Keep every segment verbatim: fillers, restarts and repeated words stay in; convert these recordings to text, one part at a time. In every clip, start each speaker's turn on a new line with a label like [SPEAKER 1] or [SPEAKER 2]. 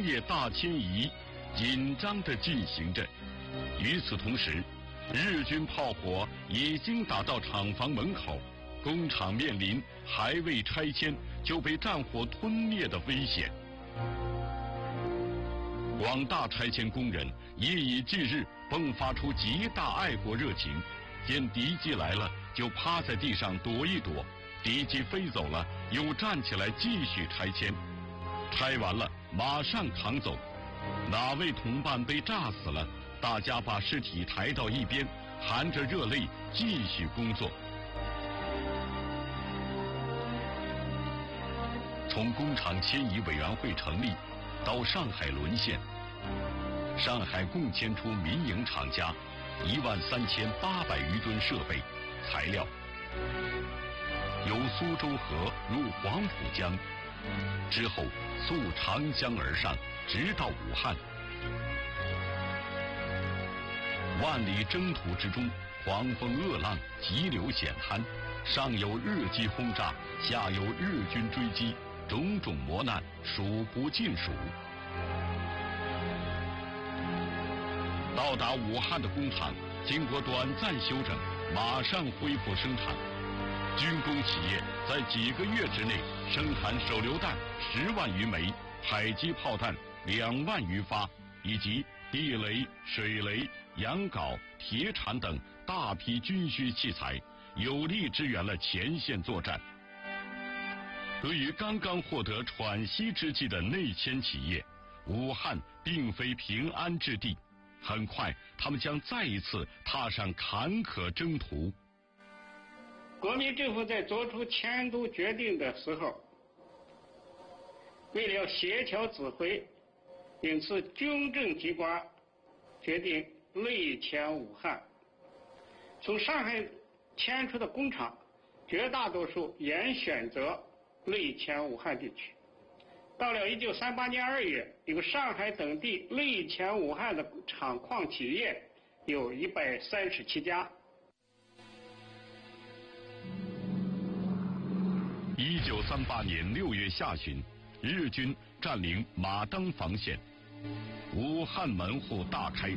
[SPEAKER 1] 业大迁移紧张地进行着。与此同时，日军炮火已经打到厂房门口，工厂面临还未拆迁就被战火吞灭的危险。广大拆迁工人夜以继日迸发出极大爱国热情，见敌机来了就趴在地上躲一躲，敌机飞走了又站起来继续拆迁，拆完了马上扛走。哪位同伴被炸死了，大家把尸体抬到一边，含着热泪继续工作。从工厂迁移委员会成立到上海沦陷，上海共迁出民营厂家一万三千八百余吨设备、材料，由苏州河入黄浦江，之后溯长江而上，直到武汉。万里征途之中，狂风恶浪，急流险滩，上有日机轰炸，下有日军追击，种种磨难数不尽数。到达武汉的工厂经过短暂休整，马上恢复生产。军工企业在几个月之内生产手榴弹十万余枚，迫击炮弹两万余发，以及地雷、水雷、羊镐、铁铲等大批军需器材，有力支援了前线作战。对于刚刚获得喘息之际的内迁企业，武汉并非平安之地，很快他们将再一次踏上坎坷征途。
[SPEAKER 2] 国民政府在做出迁都决定的时候，为了协调指挥，因此军政机关决定内迁武汉。从上海迁出的工厂，绝大多数也选择内迁武汉地区。到了一九三八年二月，由上海等地内迁武汉的厂矿企业有一百三十七家。
[SPEAKER 1] 一九三八年六月下旬，日军占领马当防线，武汉门户大开。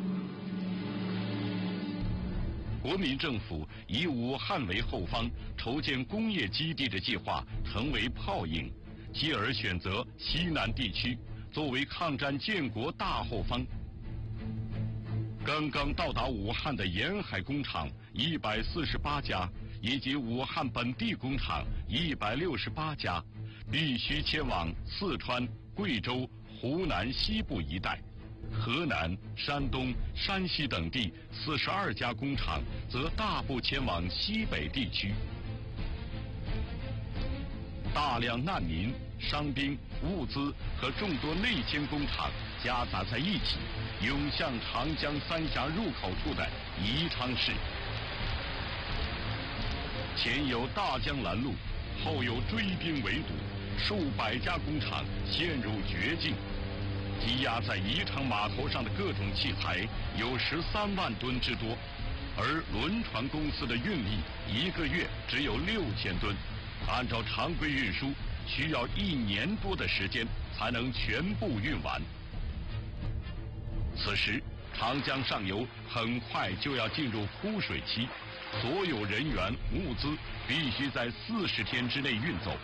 [SPEAKER 1] 国民政府以武汉为后方，筹建工业基地的计划成为泡影，继而选择西南地区作为抗战建国大后方。刚刚到达武汉的沿海工厂一百四十八家，以及武汉本地工厂一百六十八家，必须迁往四川、贵州、湖南西部一带。河南、山东、山西等地四十二家工厂则大部迁往西北地区。大量难民、伤兵、物资和众多内迁工厂夹杂在一起，涌向长江三峡入口处的宜昌市。前有大江拦路，后有追兵围堵，数百家工厂陷入绝境。积压在宜昌码头上的各种器材有十三万吨之多，而轮船公司的运力一个月只有六千吨，按照常规运输需要一年多的时间才能全部运完。此时长江上游很快就要进入枯水期，所有人员物资必须在四十天之内运走。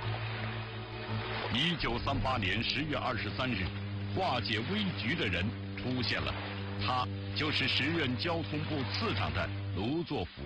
[SPEAKER 1] 一九三八年十月二十三日，化解危局的人出现了，他就是时任交通部次长的卢作孚。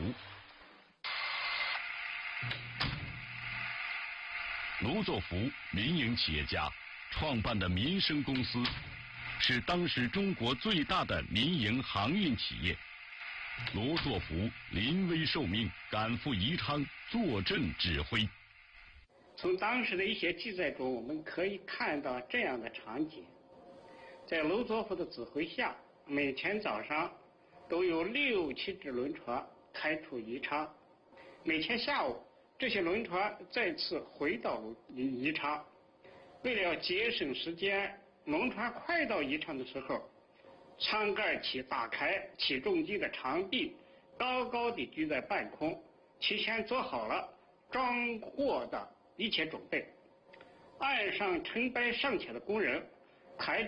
[SPEAKER 1] 卢作孚，民营企业家，创办的民生公司，是当时中国最大的民营航运企业。卢作孚临危受命，赶赴宜昌坐镇指挥。
[SPEAKER 2] 从当时的一些记载中，我们可以看到这样的场景：在卢作孚的指挥下，每天早上都有六七只轮船开出宜昌，每天下午这些轮船再次回到宜昌。为了节省时间，轮船快到宜昌的时候，舱盖起打开，起重机的长臂高高地举在半空，提前做好了装货的一切准备。岸上成百上千的工人抬